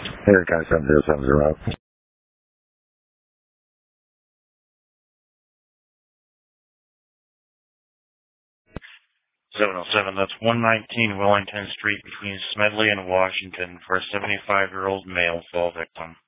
Here, guys, 7070. 707, that's 119 Wellington Street between Smedley and Washington for a 75-year-old male fall victim.